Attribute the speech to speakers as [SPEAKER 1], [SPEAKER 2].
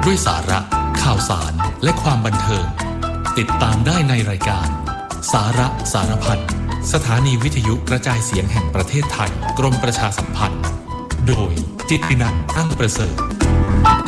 [SPEAKER 1] ด้วยสาระข่าวสารและความบันเทิงติดตามได้ในรายการสาระสารพันสถานีวิทยุกระจายเสียงแห่งประเทศไทยกรมประชาสัมพันธ์โดยจิตตินันท์ อั้งประเสริฐ